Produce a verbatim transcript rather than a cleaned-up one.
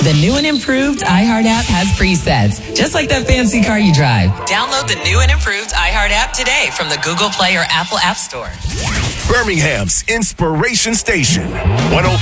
The new and improved iHeart app has presets, just like that fancy car you drive. Download the new and improved iHeart app today from the Google Play or Apple App Store. Birmingham's Inspiration Station, one oh